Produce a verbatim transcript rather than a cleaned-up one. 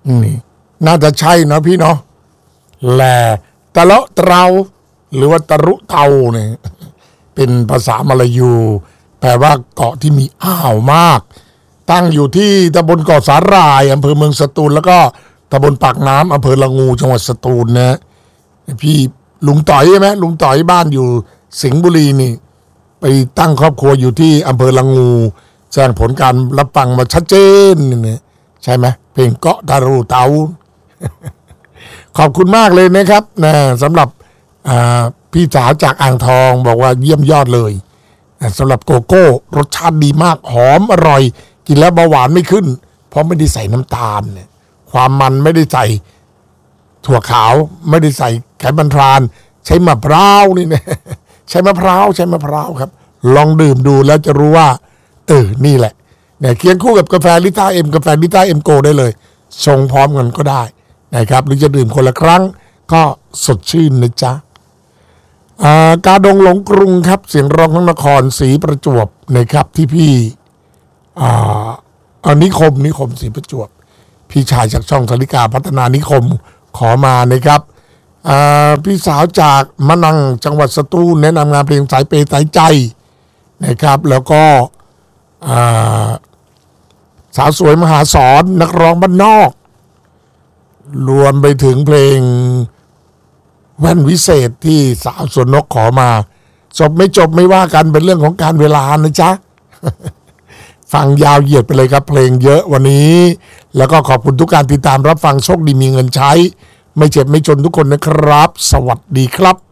นี่น่าจะใช่เนาะพี่เนาะแหล่ตะเลาะเตราหรือว่าตะรุเตาเนี่ยเป็นภาษามลายูแปลว่าเกาะที่มีอ่าวมากตั้งอยู่ที่ตำบลเกาะสาหร่ายอำเภอเมืองสตูลแล้วก็ตำบลปากน้ำอำเภอละงูจังหวัดสตูลนะพี่ลุงต่อยใช่ไหมลุงต่อยบ้านอยู่สิงห์บุรีนี่ไปตั้งครอบครัวอยู่ที่อำเภอละงูแสดงผลการรับฟังมาชัดเจนนี่ใช่ไหมเพลงเกาะตะรุเตา ขอบคุณมากเลยนะครับนะสำหรับพี่สาวจากอ่างทองบอกว่าเยี่ยมยอดเลยสำหรับโกโก้รสชาติดีมากหอมอร่อยกินแล้วเบาหวานไม่ขึ้นเพราะไม่ได้ใส่น้ำตาลเนี่ยความมันไม่ได้ใส่ถั่วขาวไม่ได้ใส่ไขมันทรานใช้มะพร้าวนี่นะใช้มะพร้าวใช้มะพร้าวครับลองดื่มดูแล้วจะรู้ว่าเออนี่แหละเนี่ยเคียงคู่กับกาแฟลิต้าเอ็มกาแฟลิต้าเอ็มโกได้เลยชงพร้อมกันก็ได้นะครับหรือจะดื่มคนละครั้งก็สดชื่นนะจ๊ะกาดงหลงกรุงครับเสียงร้องของนครศรีประจวบนะครับที่พี่อ่าอานิคมนิคมศรีประจวบพี่ชายจากช่องสาริกาพัฒนานิคมขอมานะครับพี่สาวจากมะนังจังหวัดสตูลแนะนำงานเพลงสายเปย์สายใจนะครับแล้วก็สาวสวยมหาสอนนักร้องบ้านนอกรวมไปถึงเพลงแว่นวิเศษที่สาวสวนนกขอมาจบไม่จบไม่ว่ากันเป็นเรื่องของการเวลานะจ๊ะ ฟังยาวเหยียดไปเลยครับเพลงเยอะวันนี้แล้วก็ขอบคุณทุกการติดตามรับฟังโชคดีมีเงินใช้ไม่เจ็บไม่จนทุกคนนะครับสวัสดีครับ